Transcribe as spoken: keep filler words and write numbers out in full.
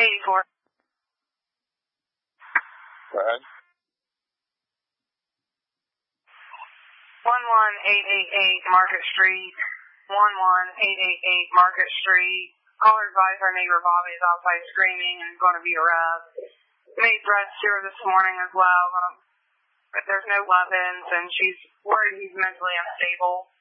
eighty-four. Go ahead. one one eight eight eight Market Street. one one eight eight eight Market Street. Caller advised our neighbor Bobby is outside screaming and is going to be arrested. Made threats to her this morning as well, but there's no weapons, and she's worried he's mentally unstable.